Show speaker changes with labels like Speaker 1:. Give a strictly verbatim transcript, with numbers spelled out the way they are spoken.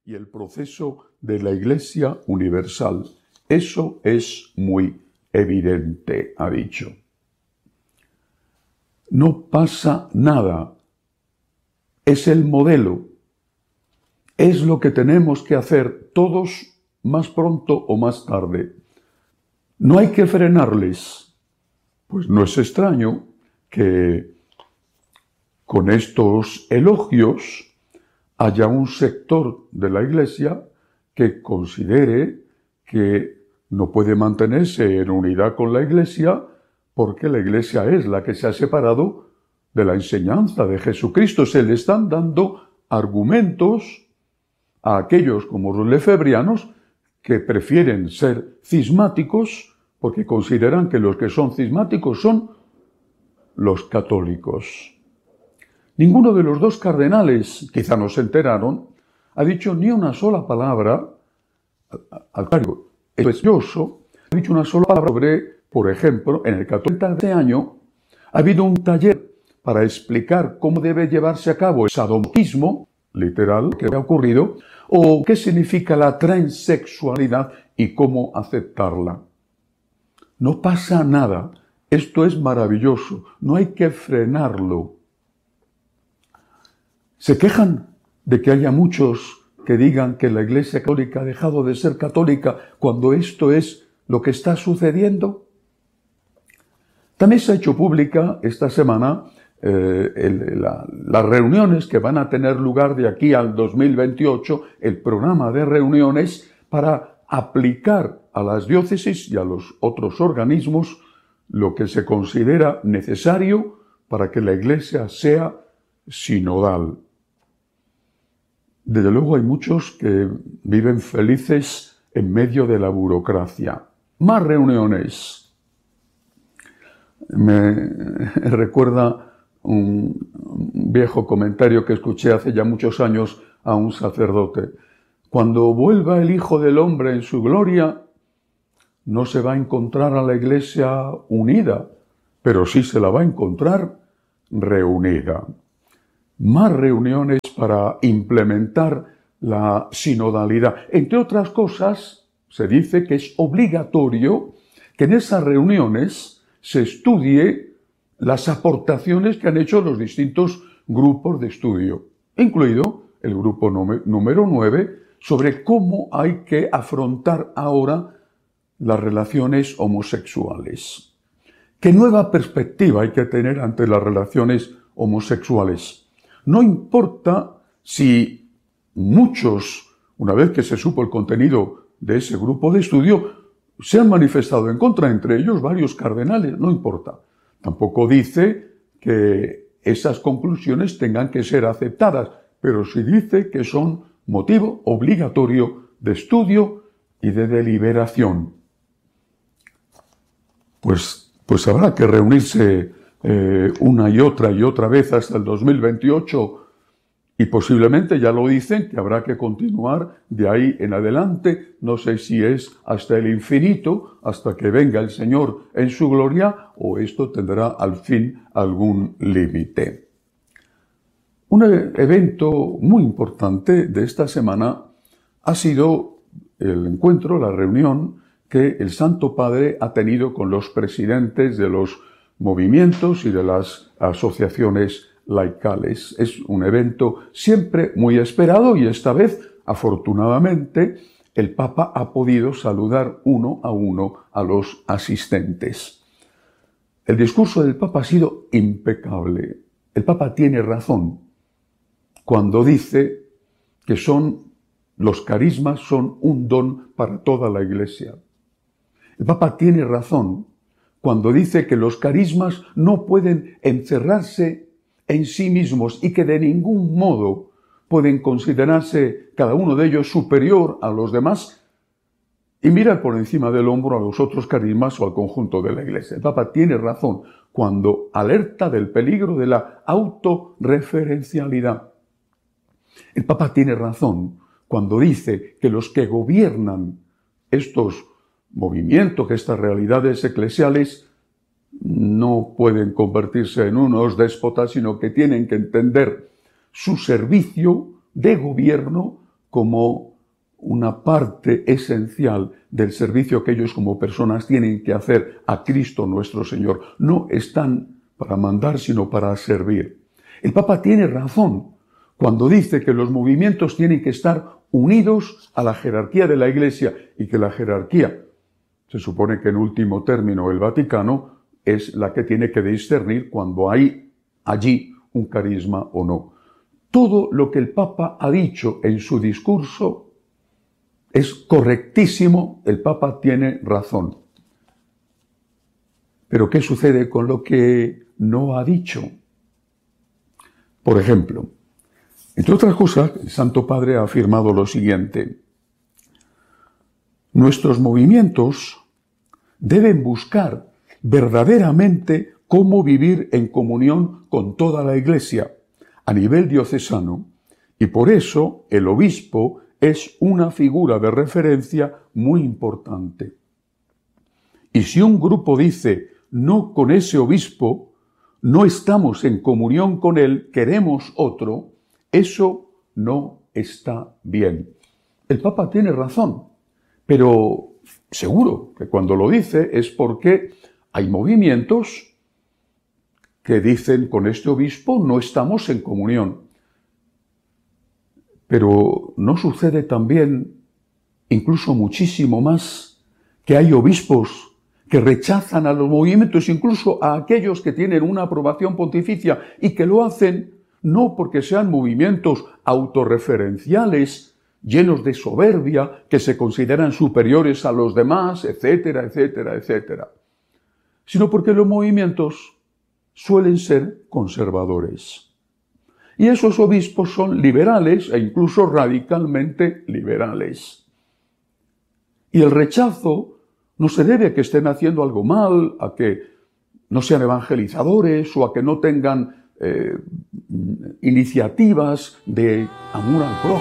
Speaker 1: y el proceso de la Iglesia universal. Eso es muy evidente, ha dicho. No pasa nada. Es el modelo. Es lo que tenemos que hacer todos más pronto o más tarde. No hay que frenarles. Pues no es extraño que con estos elogios haya un sector de la Iglesia que considere que no puede mantenerse en unidad con la Iglesia porque la Iglesia es la que se ha separado de la enseñanza de Jesucristo. Se le están dando argumentos a aquellos como los lefebrianos que prefieren ser cismáticos porque consideran que los que son cismáticos son los católicos. Ninguno de los dos cardenales, quizá no se enteraron, ha dicho ni una sola palabra, al contrario, es precioso, ha dicho una sola palabra sobre, por ejemplo, en el católico de este año ha habido un taller para explicar cómo debe llevarse a cabo el sadomasoquismo, literal, que ha ocurrido, o qué significa la transexualidad y cómo aceptarla. No pasa nada. Esto es maravilloso. No hay que frenarlo. Se quejan de que haya muchos que digan que la Iglesia Católica ha dejado de ser católica cuando esto es lo que está sucediendo. También se ha hecho pública esta semana eh, el, la, las reuniones que van a tener lugar de aquí al dos mil veintiocho, el programa de reuniones para aplicar a las diócesis y a los otros organismos lo que se considera necesario para que la Iglesia sea sinodal. Desde luego hay muchos que viven felices en medio de la burocracia. Más reuniones. Me recuerda un viejo comentario que escuché hace ya muchos años a un sacerdote. Cuando vuelva el Hijo del Hombre en su gloria, no se va a encontrar a la Iglesia unida, pero sí se la va a encontrar reunida. Más reuniones para implementar la sinodalidad. Entre otras cosas, se dice que es obligatorio que en esas reuniones se estudie las aportaciones que han hecho los distintos grupos de estudio, incluido el grupo número nueve, sobre cómo hay que afrontar ahora las relaciones homosexuales. ¿Qué nueva perspectiva hay que tener ante las relaciones homosexuales? No importa si muchos, una vez que se supo el contenido de ese grupo de estudio, se han manifestado en contra, entre ellos varios cardenales, no importa. Tampoco dice que esas conclusiones tengan que ser aceptadas, pero sí dice que son motivo obligatorio de estudio y de deliberación. Pues, pues habrá que reunirse eh, una y otra y otra vez hasta el dos mil veintiocho y posiblemente, ya lo dicen, que habrá que continuar de ahí en adelante, no sé si es hasta el infinito, hasta que venga el Señor en su gloria, o esto tendrá al fin algún límite. Un evento muy importante de esta semana ha sido el encuentro, la reunión que el Santo Padre ha tenido con los presidentes de los movimientos y de las asociaciones laicales. Es un evento siempre muy esperado y esta vez, afortunadamente, el Papa ha podido saludar uno a uno a los asistentes. El discurso del Papa ha sido impecable. El Papa tiene razón cuando dice que son, los carismas son un don para toda la Iglesia. El Papa tiene razón cuando dice que los carismas no pueden encerrarse en sí mismos y que de ningún modo pueden considerarse cada uno de ellos superior a los demás y mirar por encima del hombro a los otros carismas o al conjunto de la Iglesia. El Papa tiene razón cuando alerta del peligro de la autorreferencialidad. El Papa tiene razón cuando dice que los que gobiernan estos movimientos, que estas realidades eclesiales, no pueden convertirse en unos déspotas, sino que tienen que entender su servicio de gobierno como una parte esencial del servicio que ellos como personas tienen que hacer a Cristo nuestro Señor. No están para mandar, sino para servir. El Papa tiene razón cuando dice que los movimientos tienen que estar unidos a la jerarquía de la Iglesia y que la jerarquía, se supone que en último término el Vaticano, es la que tiene que discernir cuando hay allí un carisma o no. Todo lo que el Papa ha dicho en su discurso es correctísimo, el Papa tiene razón. Pero ¿qué sucede con lo que no ha dicho? Por ejemplo, entre otras cosas, el Santo Padre ha afirmado lo siguiente: nuestros movimientos deben buscar verdaderamente cómo vivir en comunión con toda la Iglesia a nivel diocesano, y por eso el obispo es una figura de referencia muy importante. Y si un grupo dice, no con ese obispo, no estamos en comunión con él, queremos otro, eso no está bien. El Papa tiene razón, pero seguro que cuando lo dice es porque hay movimientos que dicen, con este obispo no estamos en comunión. Pero ¿no sucede también, incluso muchísimo más, que hay obispos que rechazan a los movimientos, incluso a aquellos que tienen una aprobación pontificia, y que lo hacen no porque sean movimientos autorreferenciales, llenos de soberbia, que se consideran superiores a los demás, etcétera, etcétera, etcétera, sino porque los movimientos suelen ser conservadores. Y esos obispos son liberales e incluso radicalmente liberales. Y el rechazo no se debe a que estén haciendo algo mal, a que no sean evangelizadores o a que no tengan eh, iniciativas de amor al prójimo.